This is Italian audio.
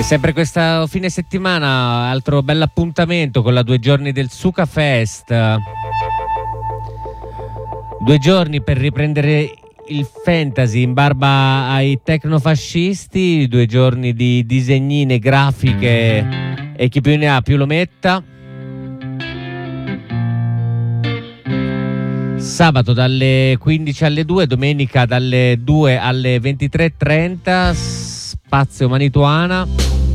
Sempre questo fine settimana, altro bell'appuntamento con la 2 giorni del Suka Fest. 2 giorni per riprendere il fantasy in barba ai tecnofascisti, 2 giorni di disegnine, grafiche e chi più ne ha più lo metta. Sabato dalle 15 alle 2, domenica dalle 2 alle 23:30, Spazio Manituana.